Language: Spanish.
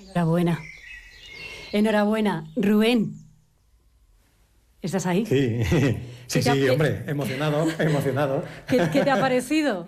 Enhorabuena. Enhorabuena. Rubén, ¿estás ahí? Sí, sí, hombre, emocionado. ¿Qué te ha parecido?